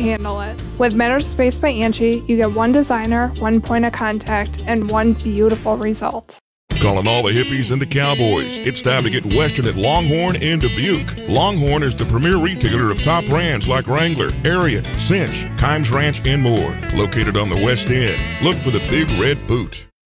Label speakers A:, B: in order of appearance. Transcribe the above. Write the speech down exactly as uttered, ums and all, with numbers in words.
A: handle it. With Matter Space by Angie, you get one designer, one point of contact, and one beautiful result.
B: Calling all the hippies and the cowboys. It's time to get Western at Longhorn in Dubuque. Longhorn is the premier retailer of top brands like Wrangler, Ariat, Cinch, Kimes Ranch, and more. Located on the West End. Look for the Big Red Boot.